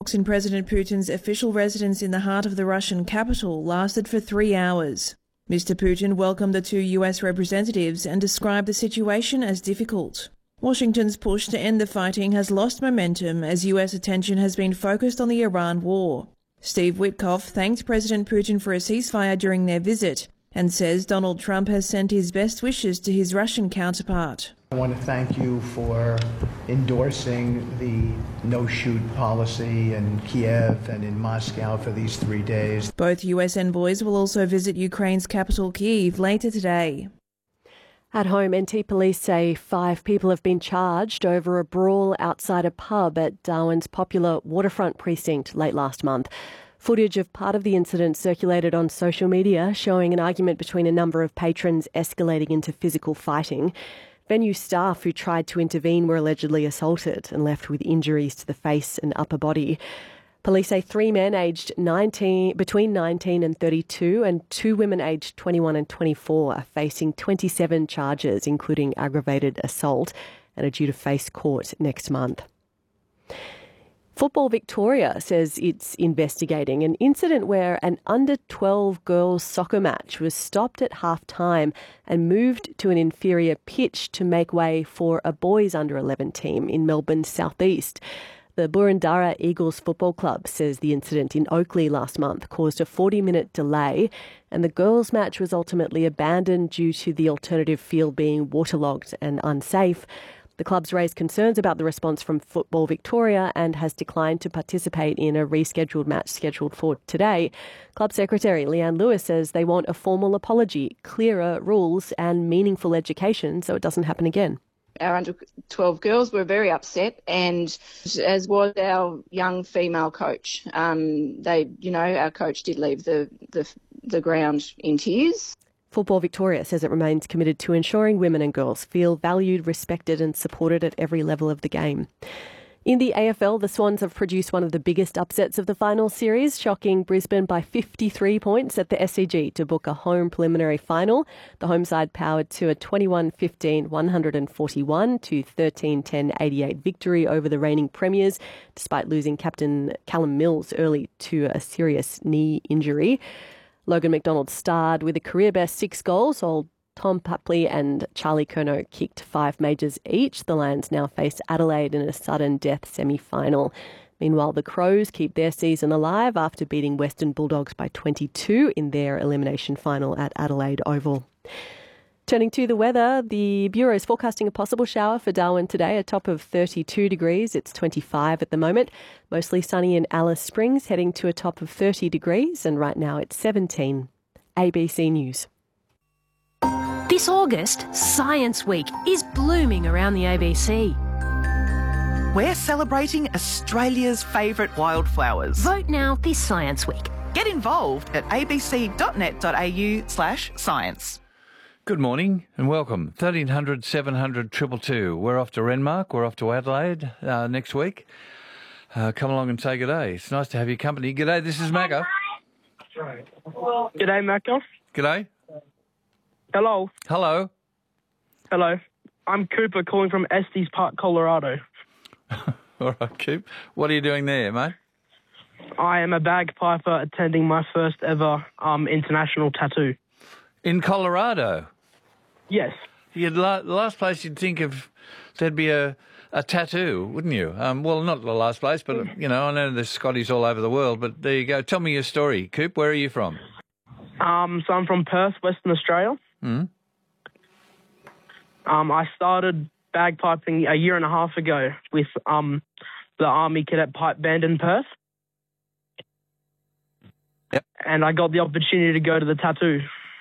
In President Putin's official residence in the heart of the Russian capital lasted for 3 hours. Mr. Putin welcomed the two US representatives and described the situation as difficult. Washington's push to end the fighting has lost momentum as US attention has been focused on the Iran war. Steve Witkoff thanked President Putin for a ceasefire during their visit and says Donald Trump has sent his best wishes to his Russian counterpart. I want to thank you for endorsing the no-shoot policy in Kiev and in Moscow for these 3 days. Both US envoys will also visit Ukraine's capital Kyiv later today. At home, NT police say 5 people have been charged over a brawl outside a pub at Darwin's popular waterfront precinct late last month. Footage of part of the incident circulated on social media, showing an argument between a number of patrons escalating into physical fighting. Venue staff who tried to intervene were allegedly assaulted and left with injuries to the face and upper body. Police say 3 men aged between 19 and 32 and 2 women aged 21 and 24 are facing 27 charges, including aggravated assault, and are due to face court next month. Football Victoria says it's investigating an incident where an under-12 girls soccer match was stopped at half-time and moved to an inferior pitch to make way for a boys under-11 team in Melbourne's southeast. The Boroondara Eagles Football Club says the incident in Oakleigh last month caused a 40-minute delay, and the girls' match was ultimately abandoned due to the alternative field being waterlogged and unsafe. The club's raised concerns about the response from Football Victoria and has declined to participate in a rescheduled match scheduled for today. Club Secretary Leanne Lewis says they want a formal apology, clearer rules and meaningful education so it doesn't happen again. Our under-12 girls were very upset, and as was our young female coach. Our coach did leave the ground in tears. Football Victoria says it remains committed to ensuring women and girls feel valued, respected and supported at every level of the game. In the AFL, the Swans have produced one of the biggest upsets of the final series, shocking Brisbane by 53 points at the SCG to book a home preliminary final. The home side powered to a 21-15 141 to 13-10 88 victory over the reigning premiers, despite losing captain Callum Mills early to a serious knee injury. Logan McDonald starred with a career-best 6 goals, while Tom Papley and Charlie Curnow kicked 5 majors each. The Lions now face Adelaide in a sudden death semi-final. Meanwhile, the Crows keep their season alive after beating Western Bulldogs by 22 in their elimination final at Adelaide Oval. Turning to the weather, the Bureau is forecasting a possible shower for Darwin today, a top of 32 degrees. It's 25 at the moment. Mostly sunny in Alice Springs, heading to a top of 30 degrees, and right now it's 17. ABC News. This August, Science Week is blooming around the ABC. We're celebrating Australia's favourite wildflowers. Vote now this Science Week. Get involved at abc.net.au/science. Good morning and welcome. 1300 700 222. We're off to Renmark. We're off to Adelaide next week. Come along and say good day. It's nice to have your company. Good day, this is Macca. Good day, Macca. Good day. Hello. Hello. Hello. I'm Cooper calling from Estes Park, Colorado. All right, Coop. What are you doing there, mate? I am a bagpiper attending my first ever international tattoo. In Colorado? Yes. The last place you'd think of there'd be a tattoo, wouldn't you? Well, not the last place, but, I know there's Scotties all over the world, but there you go. Tell me your story. Coop, where are you from? So I'm from Perth, Western Australia. Mm. I started bagpiping a year and a half ago with the Army Cadet Pipe Band in Perth. Yep. And I got the opportunity to go to the tattoo.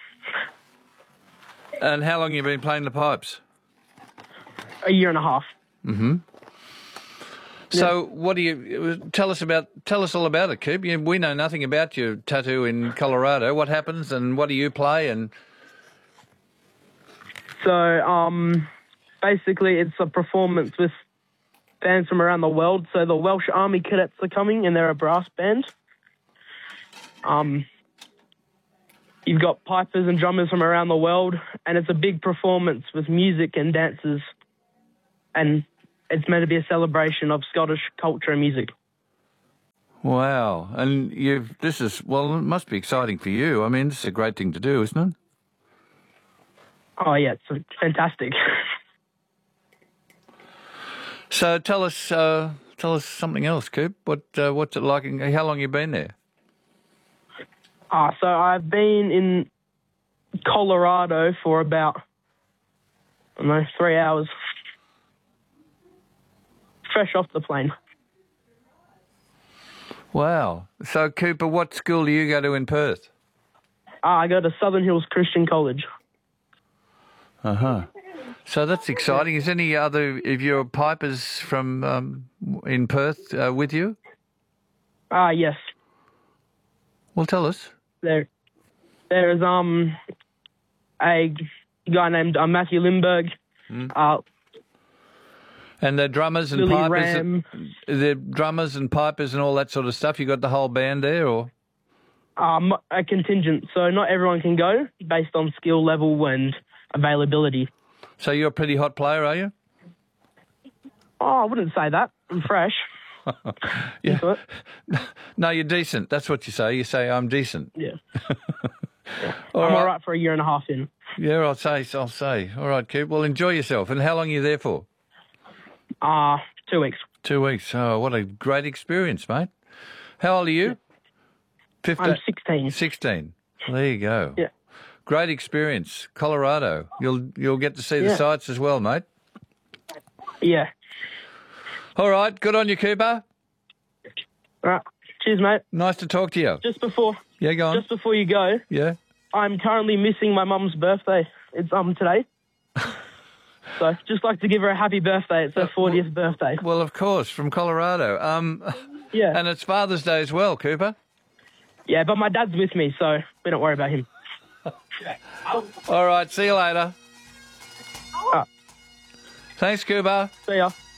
And how long have you been playing the pipes? A year and a half. Mm-hmm. So what do you tell us all about it, Coop? We know nothing about your tattoo in Colorado. What happens and what do you play? And so basically it's a performance with bands from around the world. So the Welsh Army Cadets are coming and they're a brass band. You've got pipers and drummers from around the world, and it's a big performance with music and dances, and it's meant to be a celebration of Scottish culture and music. Wow. And it must be exciting for you. I mean, this is a great thing to do, isn't it? Oh, yeah, it's fantastic. So tell us something else, Coop. What's it like? How long have you been there? So I've been in Colorado for about, 3 hours. Fresh off the plane. Wow. So, Cooper, what school do you go to in Perth? I go to Southern Hills Christian College. Uh-huh. So that's exciting. Is any other of your pipers from in Perth with you? Yes. Well, tell us. There's a guy named Matthew Lindbergh. And the drummers and Lily pipers, Ram. the drummers and pipers and all that sort of stuff. You got the whole band there, or? A contingent, so not everyone can go based on skill level and availability. So you're a pretty hot player, are you? Oh, I wouldn't say that. I'm fresh. Yeah. No, you're decent. That's what you say. You say, I'm decent. Yeah. All I'm right. all right for a year and a half in. Yeah, I'll say. All right, Coop. Well, enjoy yourself. And how long are you there for? 2 weeks. 2 weeks. Oh, what a great experience, mate. How old are you? 15? I'm 16. 16. Well, there you go. Yeah. Great experience. Colorado. You'll get to see the sights as well, mate. Yeah. All right. Good on you, Cooper. All right. Cheers, mate. Nice to talk to you. Just before you go, Yeah. I'm currently missing my mum's birthday. It's today. So just like to give her a happy birthday. It's her 40th birthday. Well, of course, from Colorado. Yeah. And it's Father's Day as well, Cooper. Yeah, but my dad's with me, so we don't worry about him. All right. See you later. Thanks, Cooper. See ya.